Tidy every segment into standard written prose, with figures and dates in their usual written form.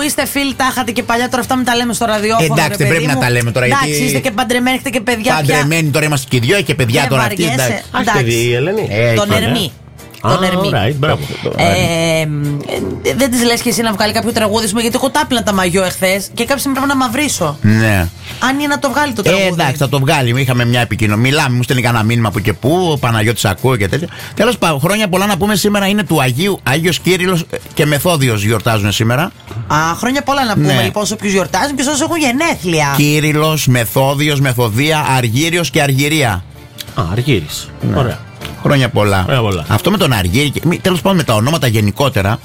είστε φίλοι, τα είχατε και παλιά, τώρα αυτά με τα λέμε στο ραδιόφωνο. Εντάξει, δεν πρέπει να τα λέμε τώρα. Εντάξει, είστε και παντρεμένοι, έχετε και παιδιά. Παντρεμένοι τώρα είμαστε και οι δυο, και παιδιά τώρα αυτή. Εντάξει, η Ελένη. Τον Ερμή. Τον Ερμή. Δεν τη λες και εσύ να βγάλει κάποιο τραγούδι, γιατί εγώ τάπλυνα τα μαγιό εχθές και κάποια στιγμή πρέπει να μαυρίσω. Ναι. Αν είναι να το βγάλει το τραγούδι. Εντάξει, θα το βγάλει. Είχαμε μια επικοινωνία. Μιλάμε, μου στέλνει κανένα μήνυμα που και πού. Ο Παναγιώτης ακούω και τέτοια. Τέλος πάντων, χρόνια πολλά να πούμε σήμερα είναι του Αγίου. Άγιος Κύριλλος και Μεθόδιος γιορτάζουν σήμερα. Χρόνια πολλά να πούμε λοιπόν σε όποιους γιορτάζουν και σε όσους έχουν γενέθλια. Κύριλλος, Μεθόδιος, Μεθοδία, Αργύριος και Αργυρία. Αργύρης. Ωραία. Χρόνια πολλά. Αυτό με τον Αργύρι, τέλος πάντων με τα ονόματα γενικότερα,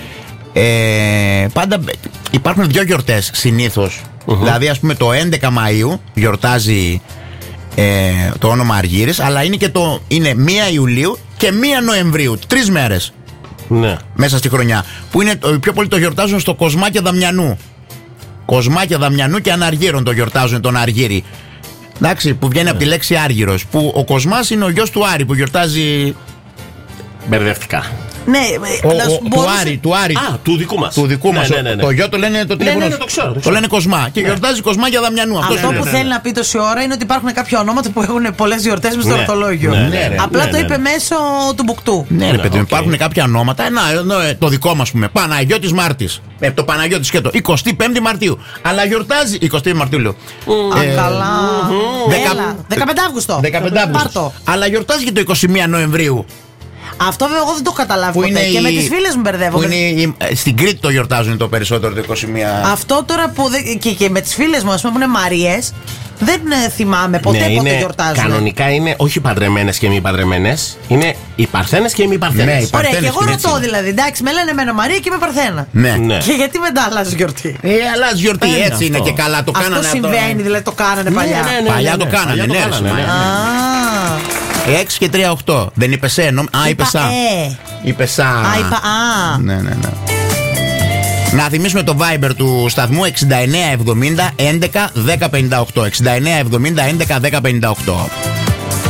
πάντα υπάρχουν δύο γιορτές συνήθως. Δηλαδή, ας πούμε, το 11 Μαΐου γιορτάζει το όνομα Αργύρης, αλλά είναι και είναι 1 Ιουλίου και 1 Νοεμβρίου. 3 μέρες μέσα στη χρονιά. Που είναι πιο πολύ το γιορτάζουν στο Κοσμάκια Δαμιανού. Κοσμάκια Δαμιανού και Αναργύρων το γιορτάζουν τον Αργύρι. Εντάξει, που βγαίνει από τη λέξη Άργυρος. Που ο Κοσμάς είναι ο γιος του Άρη που γιορτάζει. Μπερδεύτηκα. Ναι, του Άρη. Α, του δικού μας. Του δικού μας. Το γιο το λένε το τηλέφωνο. Το ξέρω. Το λένε Κοσμά. Και γιορτάζει Κοσμάκια Δαμιανού. Αυτό που θέλει να πει τόση ώρα είναι ότι υπάρχουν κάποια ονόματα που έχουν πολλές γιορτές μες στο ορθολόγιο. Απλά το είπε μέσω του μπουκτού. Ναι, ρε παιδί, υπάρχουν κάποια ονόματα. Το δικό μας πούμε. Παναγιώτης Μάρτης. Το Παναγιώτης και το 25η Μαρτίου. Αλλά γιορτάζει 25η Μαρτίου, λέω. Καλά. 15 Αύγουστο. Αλλά γιορτάζει και το 21 Νοεμβρίου. Αυτό βέβαια εγώ δεν το καταλάβω ποτέ. Και με τις φίλες μου μπερδεύω. Στην Κρήτη το γιορτάζουν το περισσότερο το 21. Αυτό τώρα που. Και με τις φίλες μου, ας πούμε, που είναι Μαρίες, δεν θυμάμαι ποτέ πότε γιορτάζουν. Κανονικά είναι όχι παντρεμένες και μη παντρεμένες. Είναι οι Παρθένες και οι μη Παρθένες. Ωραία, και εγώ ρωτώ δηλαδή. Εντάξει, με λένε εμένα Μαρία και είμαι Παρθένα. Ναι. Και γιατί μετά αλλάζει γιορτή. Αλλάζει γιορτή, έτσι είναι και καλά. Το κάνανε αυτό. συμβαίνει, δηλαδή το κάνανε παλιά. Παλιά το κάνανε, ναι. 6 και 3-8. Δεν είπε σε, είπε σα. Είπε σα. Είπα Ναι. Να θυμίσουμε το Viber του σταθμού 6970 11 1058. 6970 11 1058.